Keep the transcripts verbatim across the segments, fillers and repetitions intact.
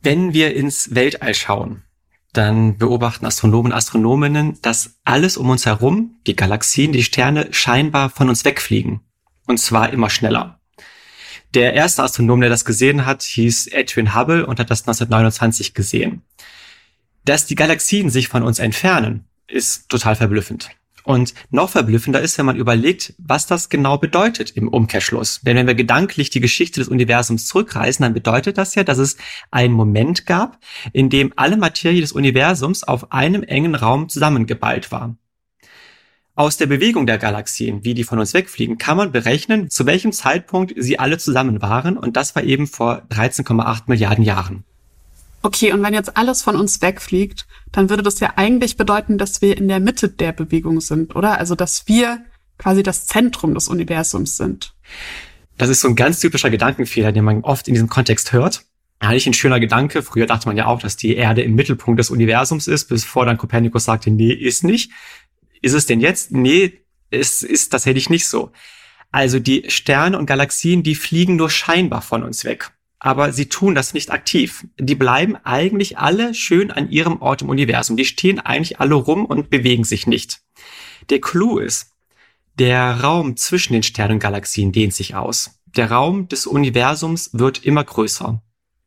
Wenn wir ins Weltall schauen, dann beobachten Astronomen und Astronominnen, dass alles um uns herum, die Galaxien, die Sterne, scheinbar von uns wegfliegen. Und zwar immer schneller. Der erste Astronom, der das gesehen hat, hieß Edwin Hubble und hat das neunzehnhundertneunundzwanzig gesehen. Dass die Galaxien sich von uns entfernen, ist total verblüffend. Und noch verblüffender ist, wenn man überlegt, was das genau bedeutet im Umkehrschluss. Denn wenn wir gedanklich die Geschichte des Universums zurückreisen, dann bedeutet das ja, dass es einen Moment gab, in dem alle Materie des Universums auf einem engen Raum zusammengeballt war. Aus der Bewegung der Galaxien, wie die von uns wegfliegen, kann man berechnen, zu welchem Zeitpunkt sie alle zusammen waren. Und das war eben vor dreizehn Komma acht Milliarden Jahren. Okay, und wenn jetzt alles von uns wegfliegt, dann würde das ja eigentlich bedeuten, dass wir in der Mitte der Bewegung sind, oder? Also, dass wir quasi das Zentrum des Universums sind. Das ist so ein ganz typischer Gedankenfehler, den man oft in diesem Kontext hört. Eigentlich ein schöner Gedanke. Früher dachte man ja auch, dass die Erde im Mittelpunkt des Universums ist, bevor dann Kopernikus sagte, nee, ist nicht. Ist es denn jetzt? Nee, es ist tatsächlich nicht so. Also die Sterne und Galaxien, die fliegen nur scheinbar von uns weg. Aber sie tun das nicht aktiv. Die bleiben eigentlich alle schön an ihrem Ort im Universum. Die stehen eigentlich alle rum und bewegen sich nicht. Der Clou ist, der Raum zwischen den Sternen und Galaxien dehnt sich aus. Der Raum des Universums wird immer größer.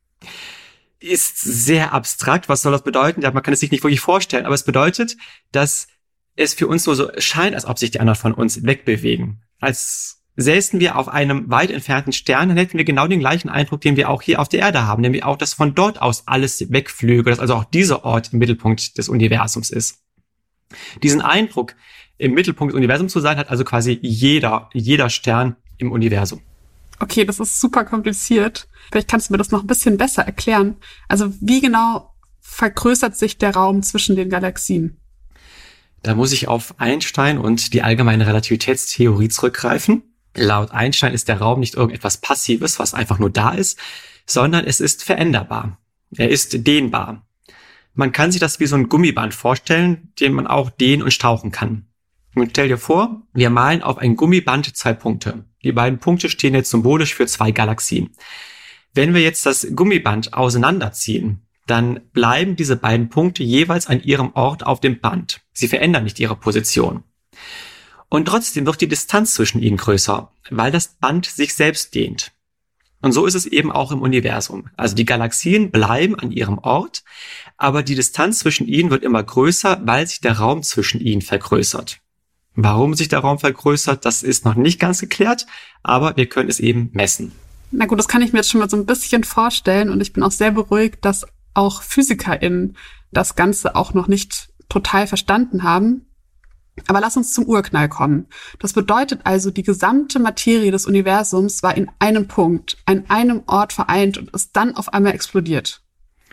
Ist sehr abstrakt. Was soll das bedeuten? Ja, man kann es sich nicht wirklich vorstellen. Aber es bedeutet, dass es für uns nur so scheint, als ob sich die anderen von uns wegbewegen. Als säßen wir auf einem weit entfernten Stern, dann hätten wir genau den gleichen Eindruck, den wir auch hier auf der Erde haben, nämlich auch, dass von dort aus alles wegflüge, dass also auch dieser Ort im Mittelpunkt des Universums ist. Diesen Eindruck, im Mittelpunkt des Universums zu sein, hat also quasi jeder, jeder Stern im Universum. Okay, das ist super kompliziert. Vielleicht kannst du mir das noch ein bisschen besser erklären. Also wie genau vergrößert sich der Raum zwischen den Galaxien? Da muss ich auf Einstein und die allgemeine Relativitätstheorie zurückgreifen. Laut Einstein ist der Raum nicht irgendetwas Passives, was einfach nur da ist, sondern es ist veränderbar. Er ist dehnbar. Man kann sich das wie so ein Gummiband vorstellen, den man auch dehnen und stauchen kann. Und stell dir vor, wir malen auf ein Gummiband zwei Punkte. Die beiden Punkte stehen jetzt symbolisch für zwei Galaxien. Wenn wir jetzt das Gummiband auseinanderziehen, dann bleiben diese beiden Punkte jeweils an ihrem Ort auf dem Band. Sie verändern nicht ihre Position. Und trotzdem wird die Distanz zwischen ihnen größer, weil das Band sich selbst dehnt. Und so ist es eben auch im Universum. Also die Galaxien bleiben an ihrem Ort, aber die Distanz zwischen ihnen wird immer größer, weil sich der Raum zwischen ihnen vergrößert. Warum sich der Raum vergrößert, das ist noch nicht ganz geklärt, aber wir können es eben messen. Na gut, das kann ich mir jetzt schon mal so ein bisschen vorstellen und ich bin auch sehr beruhigt, dass auch PhysikerInnen das Ganze auch noch nicht total verstanden haben. Aber lass uns zum Urknall kommen. Das bedeutet also, die gesamte Materie des Universums war in einem Punkt, an einem Ort vereint und ist dann auf einmal explodiert.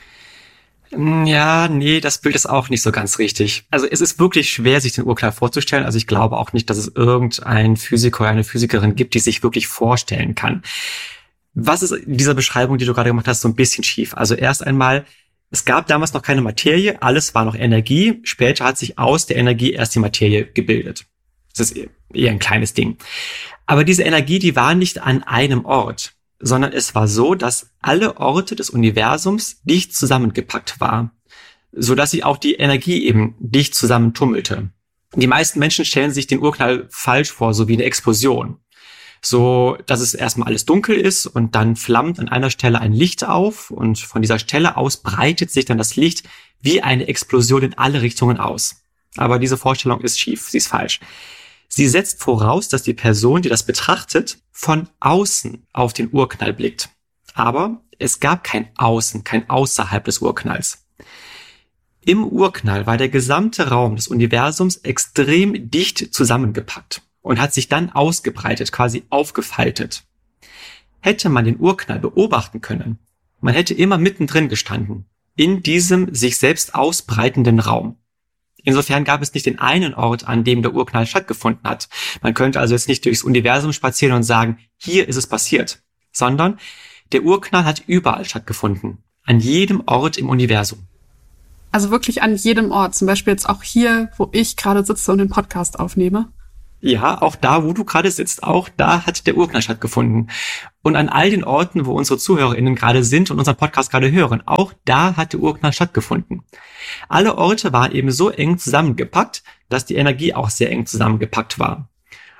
Ja, nee, das Bild ist auch nicht so ganz richtig. Also es ist wirklich schwer, sich den Urknall vorzustellen. Also ich glaube auch nicht, dass es irgendein Physiker oder eine Physikerin gibt, die sich wirklich vorstellen kann. Was ist in dieser Beschreibung, die du gerade gemacht hast, so ein bisschen schief? Also erst einmal, es gab damals noch keine Materie, alles war noch Energie. Später hat sich aus der Energie erst die Materie gebildet. Das ist eher ein kleines Ding. Aber diese Energie, die war nicht an einem Ort, sondern es war so, dass alle Orte des Universums dicht zusammengepackt waren, sodass sich auch die Energie eben dicht zusammentummelte. Die meisten Menschen stellen sich den Urknall falsch vor, so wie eine Explosion. So, dass es erstmal alles dunkel ist und dann flammt an einer Stelle ein Licht auf und von dieser Stelle aus breitet sich dann das Licht wie eine Explosion in alle Richtungen aus. Aber diese Vorstellung ist schief, sie ist falsch. Sie setzt voraus, dass die Person, die das betrachtet, von außen auf den Urknall blickt. Aber es gab kein Außen, kein Außerhalb des Urknalls. Im Urknall war der gesamte Raum des Universums extrem dicht zusammengepackt und hat sich dann ausgebreitet, quasi aufgefaltet. Hätte man den Urknall beobachten können, man hätte immer mittendrin gestanden, in diesem sich selbst ausbreitenden Raum. Insofern gab es nicht den einen Ort, an dem der Urknall stattgefunden hat. Man könnte also jetzt nicht durchs Universum spazieren und sagen, hier ist es passiert, sondern der Urknall hat überall stattgefunden, an jedem Ort im Universum. Also wirklich an jedem Ort, zum Beispiel jetzt auch hier, wo ich gerade sitze und den Podcast aufnehme? Ja, auch da, wo du gerade sitzt, auch da hat der Urknall stattgefunden. Und an all den Orten, wo unsere ZuhörerInnen gerade sind und unseren Podcast gerade hören, auch da hat der Urknall stattgefunden. Alle Orte waren eben so eng zusammengepackt, dass die Energie auch sehr eng zusammengepackt war.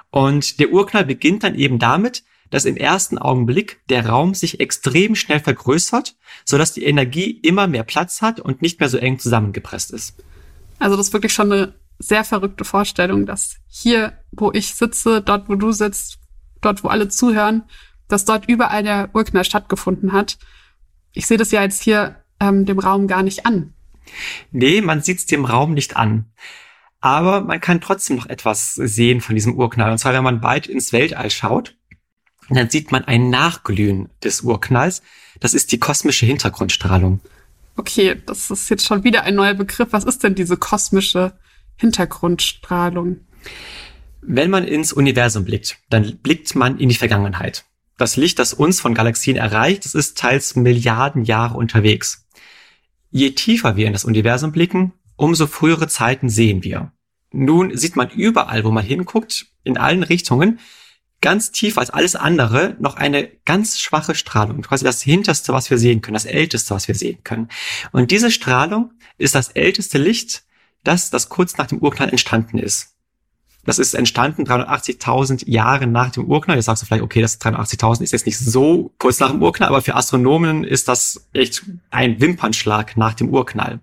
Und der Urknall beginnt dann eben damit, dass im ersten Augenblick der Raum sich extrem schnell vergrößert, sodass die Energie immer mehr Platz hat und nicht mehr so eng zusammengepresst ist. Also das ist wirklich schon eine sehr verrückte Vorstellung, dass hier, wo ich sitze, dort, wo du sitzt, dort, wo alle zuhören, dass dort überall der Urknall stattgefunden hat. Ich sehe das ja jetzt hier ähm, dem Raum gar nicht an. Nee, man sieht es dem Raum nicht an. Aber man kann trotzdem noch etwas sehen von diesem Urknall. Und zwar, wenn man weit ins Weltall schaut, dann sieht man ein Nachglühen des Urknalls. Das ist die kosmische Hintergrundstrahlung. Okay, das ist jetzt schon wieder ein neuer Begriff. Was ist denn diese kosmische Hintergrundstrahlung? Wenn man ins Universum blickt, dann blickt man in die Vergangenheit. Das Licht, das uns von Galaxien erreicht, das ist teils Milliarden Jahre unterwegs. Je tiefer wir in das Universum blicken, umso frühere Zeiten sehen wir. Nun sieht man überall, wo man hinguckt, in allen Richtungen, ganz tief als alles andere noch eine ganz schwache Strahlung. Quasi das Hinterste, was wir sehen können, das Älteste, was wir sehen können. Und diese Strahlung ist das älteste Licht, das, das kurz nach dem Urknall entstanden ist. Das ist entstanden dreihundertachtzigtausend Jahre nach dem Urknall. Jetzt sagst du vielleicht, okay, das dreihundertachtzigtausend ist jetzt nicht so kurz nach dem Urknall, aber für Astronomen ist das echt ein Wimpernschlag nach dem Urknall.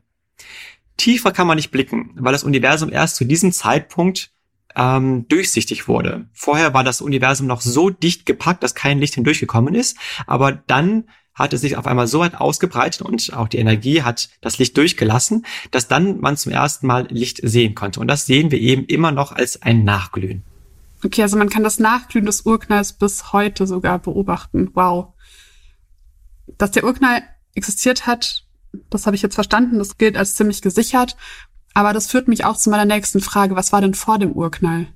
Tiefer kann man nicht blicken, weil das Universum erst zu diesem Zeitpunkt ähm, durchsichtig wurde. Vorher war das Universum noch so dicht gepackt, dass kein Licht hindurchgekommen ist, aber dann hat es sich auf einmal so weit ausgebreitet und auch die Energie hat das Licht durchgelassen, dass dann man zum ersten Mal Licht sehen konnte. Und das sehen wir eben immer noch als ein Nachglühen. Okay, also man kann das Nachglühen des Urknalls bis heute sogar beobachten. Wow. Dass der Urknall existiert hat, das habe ich jetzt verstanden, das gilt als ziemlich gesichert. Aber das führt mich auch zu meiner nächsten Frage. Was war denn vor dem Urknall?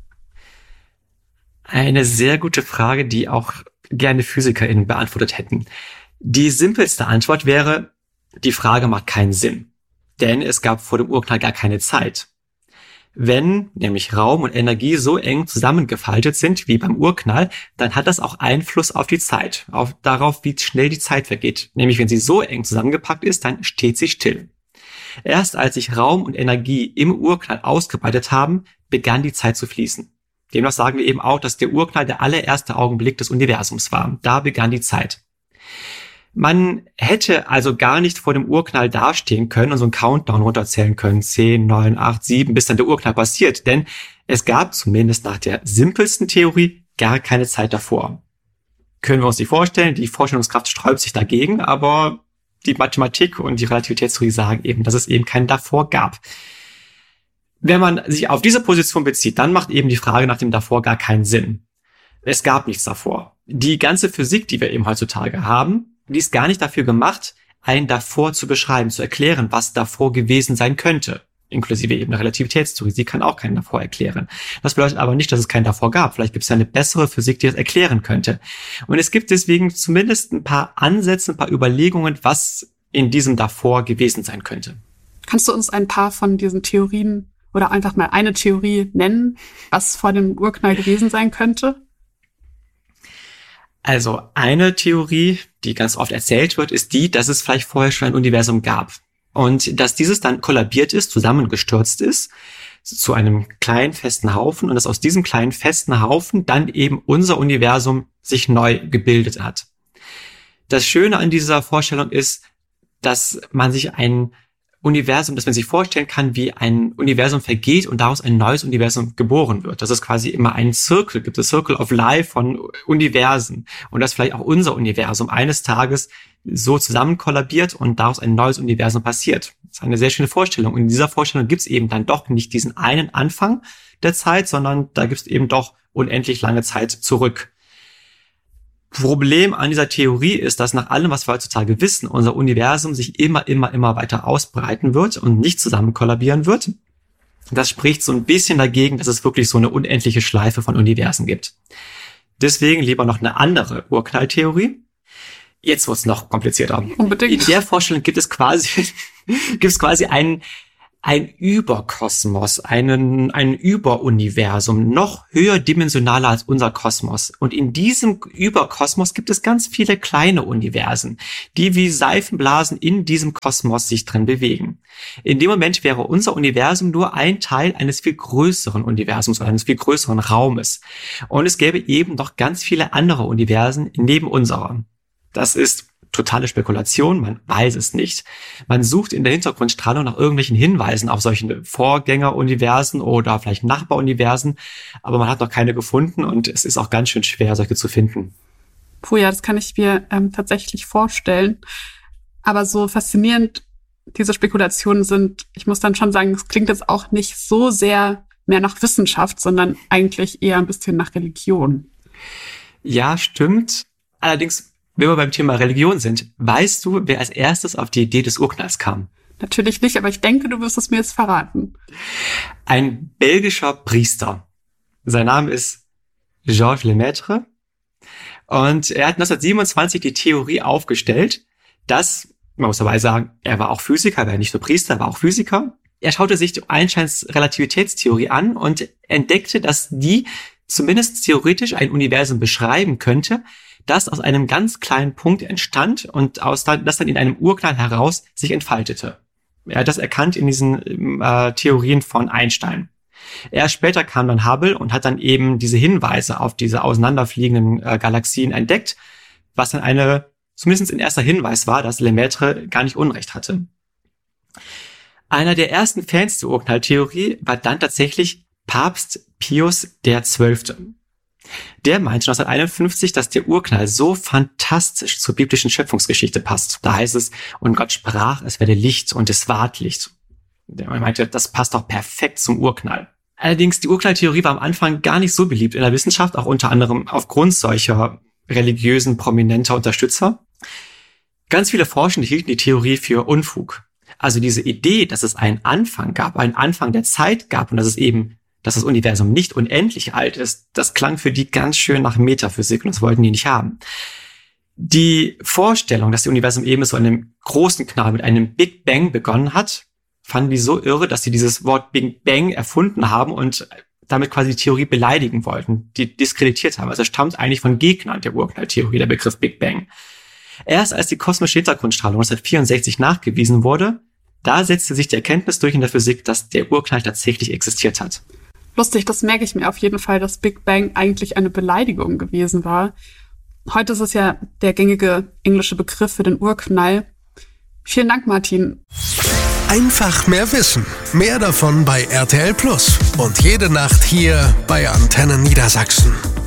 Eine sehr gute Frage, die auch gerne PhysikerInnen beantwortet hätten. Die simpelste Antwort wäre, die Frage macht keinen Sinn. Denn es gab vor dem Urknall gar keine Zeit. Wenn nämlich Raum und Energie so eng zusammengefaltet sind wie beim Urknall, dann hat das auch Einfluss auf die Zeit, auf darauf, wie schnell die Zeit vergeht. Nämlich wenn sie so eng zusammengepackt ist, dann steht sie still. Erst als sich Raum und Energie im Urknall ausgebreitet haben, begann die Zeit zu fließen. Demnach sagen wir eben auch, dass der Urknall der allererste Augenblick des Universums war. Da begann die Zeit. Man hätte also gar nicht vor dem Urknall dastehen können und so einen Countdown runterzählen können. zehn, neun, acht, sieben, bis dann der Urknall passiert. Denn es gab zumindest nach der simpelsten Theorie gar keine Zeit davor. Können wir uns nicht vorstellen. Die Vorstellungskraft sträubt sich dagegen, aber die Mathematik und die Relativitätstheorie sagen eben, dass es eben keinen davor gab. Wenn man sich auf diese Position bezieht, dann macht eben die Frage nach dem davor gar keinen Sinn. Es gab nichts davor. Die ganze Physik, die wir eben heutzutage haben, die ist gar nicht dafür gemacht, ein davor zu beschreiben, zu erklären, was davor gewesen sein könnte. Inklusive eben der Relativitätstheorie. Sie kann auch keinen davor erklären. Das bedeutet aber nicht, dass es keinen davor gab. Vielleicht gibt es ja eine bessere Physik, die das erklären könnte. Und es gibt deswegen zumindest ein paar Ansätze, ein paar Überlegungen, was in diesem davor gewesen sein könnte. Kannst du uns ein paar von diesen Theorien oder einfach mal eine Theorie nennen, was vor dem Urknall gewesen sein könnte? Also eine Theorie, die ganz oft erzählt wird, ist die, dass es vielleicht vorher schon ein Universum gab. Und dass dieses dann kollabiert ist, zusammengestürzt ist, zu einem kleinen festen Haufen und dass aus diesem kleinen festen Haufen dann eben unser Universum sich neu gebildet hat. Das Schöne an dieser Vorstellung ist, dass man sich ein Universum, dass man sich vorstellen kann, wie ein Universum vergeht und daraus ein neues Universum geboren wird. Dass es quasi immer einen Circle gibt, das Circle of Life von Universen. Und dass vielleicht auch unser Universum eines Tages so zusammen kollabiert und daraus ein neues Universum passiert. Das ist eine sehr schöne Vorstellung. Und in dieser Vorstellung gibt es eben dann doch nicht diesen einen Anfang der Zeit, sondern da gibt es eben doch unendlich lange Zeit zurück. Problem an dieser Theorie ist, dass nach allem, was wir heutzutage wissen, unser Universum sich immer, immer, immer weiter ausbreiten wird und nicht zusammen kollabieren wird. Das spricht so ein bisschen dagegen, dass es wirklich so eine unendliche Schleife von Universen gibt. Deswegen lieber noch eine andere Urknalltheorie. Jetzt wird's noch komplizierter. Unbedingt. In der Vorstellung gibt es quasi, gibt es quasi einen, ein Überkosmos, einen, ein Überuniversum, noch höher dimensionaler als unser Kosmos. Und in diesem Überkosmos gibt es ganz viele kleine Universen, die wie Seifenblasen in diesem Kosmos sich drin bewegen. In dem Moment wäre unser Universum nur ein Teil eines viel größeren Universums oder eines viel größeren Raumes. Und es gäbe eben noch ganz viele andere Universen neben unserer. Das ist totale Spekulation, man weiß es nicht. Man sucht in der Hintergrundstrahlung nach irgendwelchen Hinweisen auf solche Vorgängeruniversen oder vielleicht Nachbaruniversen, aber man hat noch keine gefunden und es ist auch ganz schön schwer, solche zu finden. Puh, ja, das kann ich mir ähm, tatsächlich vorstellen. Aber so faszinierend diese Spekulationen sind, ich muss dann schon sagen, es klingt jetzt auch nicht so sehr mehr nach Wissenschaft, sondern eigentlich eher ein bisschen nach Religion. Ja, stimmt. Allerdings, wenn wir beim Thema Religion sind, weißt du, wer als erstes auf die Idee des Urknalls kam? Natürlich nicht, aber ich denke, du wirst es mir jetzt verraten. Ein belgischer Priester. Sein Name ist Georges Lemaitre. Und er hat neunzehnhundertsiebenundzwanzig die Theorie aufgestellt, dass, man muss dabei sagen, er war auch Physiker, er war nicht nur Priester, er war auch Physiker. Er schaute sich die Einsteins Relativitätstheorie an und entdeckte, dass die zumindest theoretisch ein Universum beschreiben könnte, das aus einem ganz kleinen Punkt entstand und aus das dann in einem Urknall heraus sich entfaltete. Er hat das erkannt in diesen äh, Theorien von Einstein. Erst später kam dann Hubble und hat dann eben diese Hinweise auf diese auseinanderfliegenden äh, Galaxien entdeckt, was dann eine, zumindest ein erster Hinweis war, dass Lemaitre gar nicht Unrecht hatte. Einer der ersten Fans der Urknalltheorie war dann tatsächlich Papst Pius der Zwölfte. Der meinte neunzehnhunderteinundfünfzig, dass der Urknall so fantastisch zur biblischen Schöpfungsgeschichte passt. Da heißt es, und Gott sprach, es werde Licht und es ward Licht. Der meinte, das passt doch perfekt zum Urknall. Allerdings, die Urknalltheorie war am Anfang gar nicht so beliebt in der Wissenschaft, auch unter anderem aufgrund solcher religiösen, prominenter Unterstützer. Ganz viele Forschende hielten die Theorie für Unfug. Also diese Idee, dass es einen Anfang gab, einen Anfang der Zeit gab und dass es eben dass das Universum nicht unendlich alt ist, das klang für die ganz schön nach Metaphysik und das wollten die nicht haben. Die Vorstellung, dass das Universum eben so einem großen Knall mit einem Big Bang begonnen hat, fanden die so irre, dass sie dieses Wort Big Bang erfunden haben und damit quasi die Theorie beleidigen wollten, die diskreditiert haben. Also es stammt eigentlich von Gegnern der Urknalltheorie, der Begriff Big Bang. Erst als die kosmische Hintergrundstrahlung neunzehnhundertvierundsechzig nachgewiesen wurde, da setzte sich die Erkenntnis durch in der Physik, dass der Urknall tatsächlich existiert hat. Lustig, das merke ich mir auf jeden Fall, dass Big Bang eigentlich eine Beleidigung gewesen war. Heute ist es ja der gängige englische Begriff für den Urknall. Vielen Dank, Martin. Einfach mehr Wissen. Mehr davon bei R T L Plus. Und jede Nacht hier bei Antenne Niedersachsen.